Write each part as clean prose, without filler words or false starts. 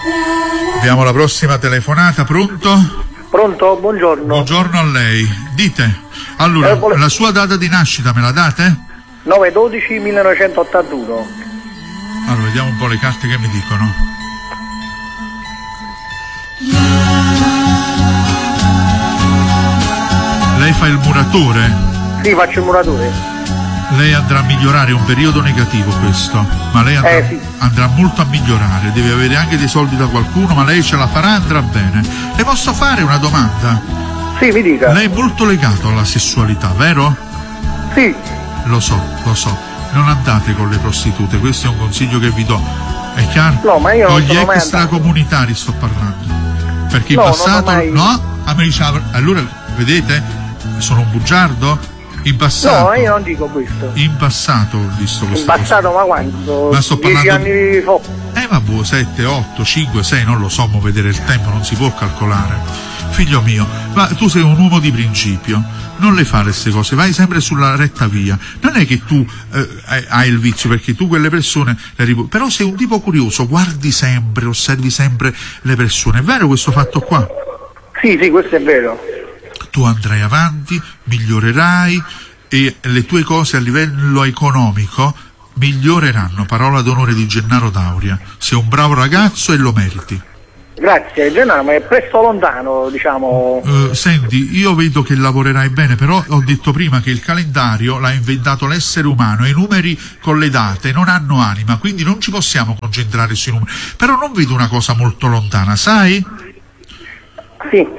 Abbiamo la prossima telefonata, pronto? Pronto, buongiorno. Buongiorno a lei. Dite, allora, la sua data di nascita me la date? 9/12/1981. Allora, vediamo un po' le carte che mi dicono. Lei fa il muratore? Sì, faccio il muratore. Lei andrà a migliorare, è un periodo negativo questo, ma lei andrà molto a migliorare, deve avere anche dei soldi da qualcuno, ma lei ce la farà, andrà bene. Le posso fare una domanda? Sì, mi dica. Lei è molto legato alla sessualità, vero? Sì. Lo so. Non andate con le prostitute, questo è un consiglio che vi do. È chiaro? No, ma io con non gli sono mai extracomunitari sto parlando. Perché in passato... A me diceva... Allora, vedete? Sono un bugiardo? In passato... No, io non dico questo. In passato ho visto questo. In passato, ma quando? Ma sto 10 parlando... anni fa. Vabbè, 7, 8, 5, 6, non lo so, vedere il tempo non si può calcolare. Figlio mio, ma tu sei un uomo di principio, non le fare queste cose, vai sempre sulla retta via. Non è che tu hai il vizio, perché tu quelle persone però sei un tipo curioso, guardi sempre, osservi sempre le persone. È vero questo fatto qua? Sì, questo è vero. Tu andrai avanti, migliorerai e le tue cose a livello economico miglioreranno, parola d'onore di Gennaro Dauria. Sei un bravo ragazzo e lo meriti. Grazie Gennaro, ma è presto lontano, diciamo. Senti, io vedo che lavorerai bene, però ho detto prima che il calendario l'ha inventato l'essere umano e i numeri con le date non hanno anima, quindi non ci possiamo concentrare sui numeri. Però non vedo una cosa molto lontana, sai? Sì.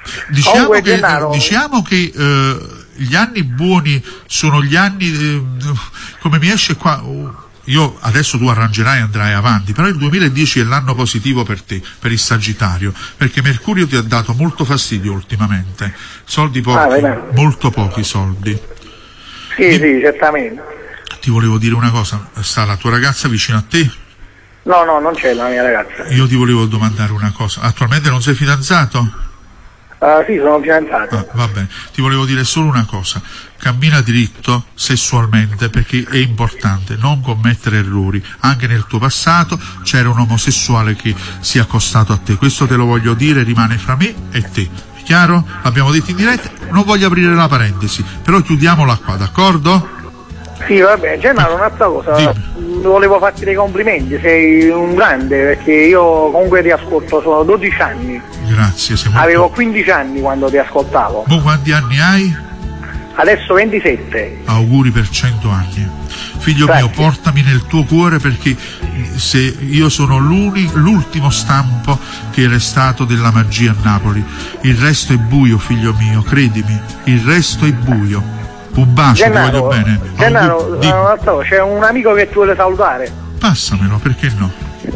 Diciamo che gli anni buoni sono gli anni, come mi esce qua, io adesso tu arrangerai e andrai avanti, però il 2010 è l'anno positivo per te, per il Sagittario, perché Mercurio ti ha dato molto fastidio ultimamente, soldi pochi, molto pochi soldi. Sì, certamente. Ti volevo dire una cosa, sta la tua ragazza vicino a te? No, non c'è la mia ragazza. Io ti volevo domandare una cosa, attualmente non sei fidanzato? Sì, sono fidanzato. Va bene, ti volevo dire solo una cosa, cammina diritto sessualmente, perché è importante non commettere errori. Anche nel tuo passato c'era un omosessuale che si è accostato a te, questo te lo voglio dire, rimane fra me e te, chiaro? L'abbiamo detto in diretta, non voglio aprire la parentesi, però chiudiamola qua, d'accordo? Sì, va bene. Gennaro, un'altra cosa, volevo farti dei complimenti, sei un grande, perché io comunque ti ascolto, sono 12 anni. Grazie, sei molto... Avevo 15 anni quando ti ascoltavo. Quanti anni hai? Adesso 27. Auguri per 100 anni. Figlio mio, portami nel tuo cuore, perché se io sono l'ultimo stampo che è restato della magia a Napoli. Il resto è buio, figlio mio, credimi, il resto è buio. Un bacio, Gennaro, ti voglio bene. Gennaro, c'è un amico che ti vuole salutare. Passamelo, perché no?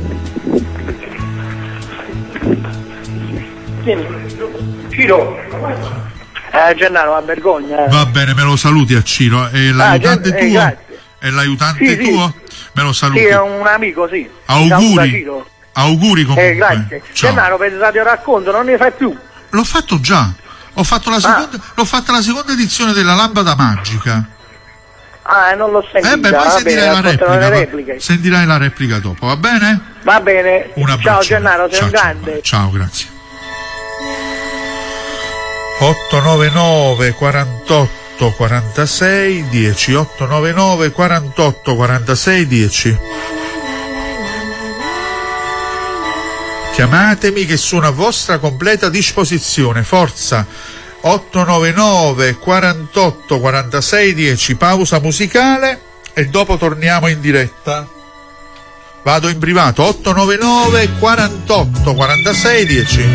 Ciro. Gennaro, la vergogna. Va bene, me lo saluti a Ciro. È l'aiutante tuo? Grazie. È l'aiutante tuo? Me lo saluti. Sì, è un amico, sì. Auguri. Auguri comunque. Grazie. Ciao. Gennaro, per il radio racconto non ne fai più. L'ho fatto già. L'ho fatta la seconda edizione della lampada magica. Non l'ho sentita. Poi sentirai la replica dopo, va bene? Va bene. Un abbraccio. Ciao Gennaro, sei un grande. Ciao, grazie. 899 48 46 10 899 48 46 10. Chiamatemi che sono a vostra completa disposizione, forza. 899 48 46 10, pausa musicale e dopo torniamo in diretta. Vado in privato. 899 48 46 10.